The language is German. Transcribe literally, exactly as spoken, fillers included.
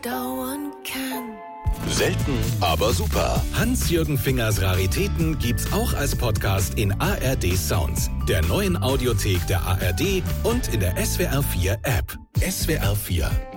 dauern kann. Selten, aber super. Hans-Jürgen Fingers Raritäten gibt's auch als Podcast in A R D Sounds, der neuen Audiothek der A R D und in der S W R vier App. S W R vier